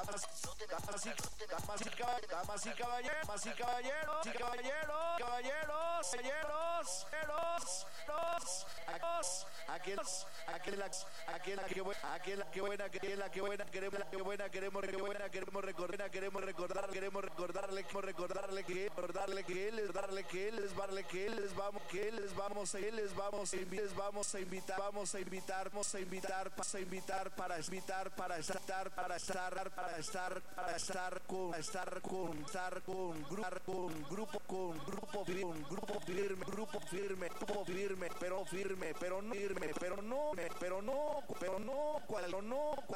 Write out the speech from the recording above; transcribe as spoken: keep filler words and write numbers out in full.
damas, damas y damas y caballeros, damas y caballeros, damas y caballeros, y caballeros, caballeros, caballeros, caballeros, caballeros, aquí los, aquí la, aquí la que buena, aquí la que buena, aquí la que buena, queremos la que buena, queremos que buena, queremos recordar, queremos recordar, queremos recordarle, queremos recordarle que, recordarle que él, darle que él, darle que él, les vamos, que les vamos, él les vamos, les vamos a invitar, vamos a invitar, vamos a invitar, para invitar, para invitar, para estar, para estar, para estar, para estar con, estar con, estar con, grupo, con grupo, con grupo, con grupo firme, grupo firme, grupo firme, pero firme, pero no firme, pero no, pero no, pero no, cual no,